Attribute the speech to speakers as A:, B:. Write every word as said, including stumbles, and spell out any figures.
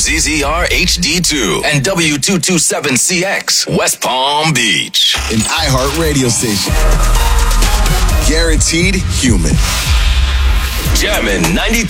A: Z Z R H D two and W two twenty-seven C X, West Palm Beach.
B: An iHeart radio station. Guaranteed human.
A: Jammin' ninety